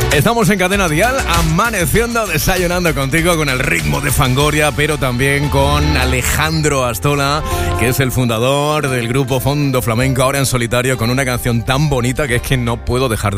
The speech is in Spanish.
Estamos en Cadena Dial, amaneciendo, desayunando contigo con el ritmo de Fangoria, pero también con Alejandro Astola, que es el fundador del grupo Fondo Flamenco, ahora en solitario, con una canción tan bonita que es que no puedo dejar de